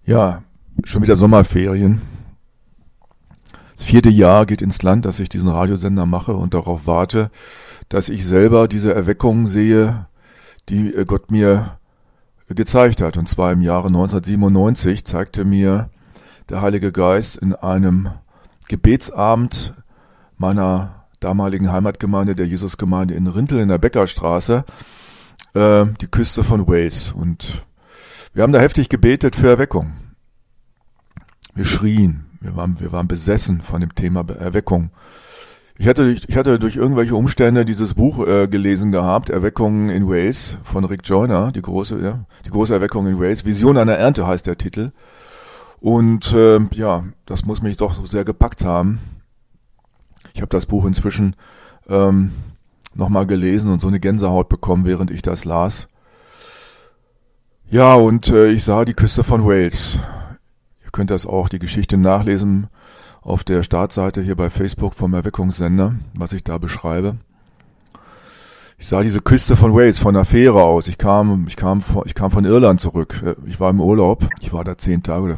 Ja, schon wieder Sommerferien. Das 4. Jahr geht ins Land, dass ich diesen Radiosender mache und darauf warte, dass ich selber diese Erweckung sehe, die Gott mir gezeigt hat. Und zwar im Jahre 1997 zeigte mir der Heilige Geist in einem Gebetsabend meiner damaligen Heimatgemeinde, der Jesusgemeinde in Rintel in der Bäckerstraße, die Küste von Wales. Und wir haben da heftig gebetet für Erweckung. Wir schrien, wir waren besessen von dem Thema Erweckung. Ich hatte durch irgendwelche Umstände dieses Buch gelesen gehabt, Erweckung in Wales von Rick Joyner, die große Erweckung in Wales. Vision einer Ernte heißt der Titel. Und das muss mich doch so sehr gepackt haben. Ich habe das Buch inzwischen nochmal gelesen und so eine Gänsehaut bekommen, während ich das las. Ja, und ich sah die Küste von Wales. Ihr könnt das auch, die Geschichte nachlesen auf der Startseite hier bei Facebook vom Erweckungssender, was ich da beschreibe. Ich sah diese Küste von Wales von der Fähre aus. Ich kam von Irland zurück. Ich war im Urlaub. Ich war da 10 Tage oder